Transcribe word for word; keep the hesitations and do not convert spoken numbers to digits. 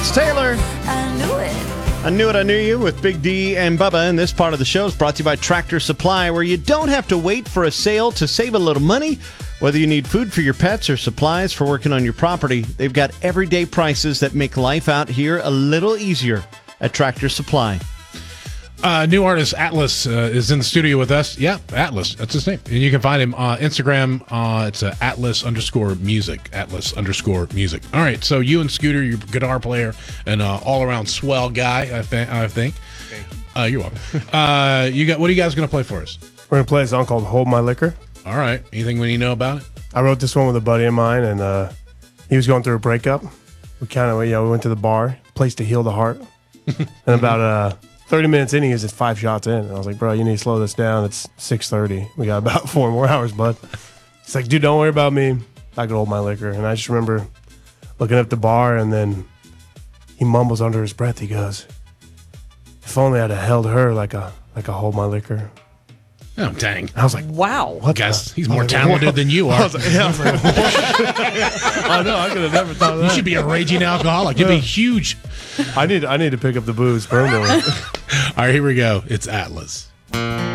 It's Taylor. I knew it. I knew it, I knew you with Big D and Bubba. And this part of the show is brought to you by Tractor Supply, where you don't have to wait for a sale to save a little money. Whether you need food for your pets or supplies for working on your property, they've got everyday prices that make life out here a little easier at Tractor Supply. Uh, new artist Atlas uh, is in the studio with us. Yeah, Atlas. That's his name. And you can find him on Instagram. Uh, it's uh, Atlas underscore music. Atlas underscore music. All right. So you and Scooter, you're a guitar player and uh, all around swell guy, I, th- I think. Uh, you're welcome. uh, you got. What are you guys going to play for us? We're going to play a song called Hold My Liquor. All right. Anything we need to know about it? I wrote this one with a buddy of mine, and uh, he was going through a breakup. We kind of, you know, we went to the bar, place to heal the heart. And about uh, thirty minutes in, he was at five shots in. And I was like, bro, you need to slow this down. It's six thirty. We got about four more hours, bud. He's like, dude, don't worry about me. I can hold my liquor. And I just remember looking at the bar, and then he mumbles under his breath. He goes, if only I'd have held her like a like a hold my liquor. Oh, dang. I was like, Wow. what Guys, the? he's I more was like, talented what? than you are. I was like, yeah. I was like, I know. I could have never thought of You that. should be a raging alcoholic. You'd be huge. I need I need to pick up the booze permanently. All right, here we go. It's Atlas.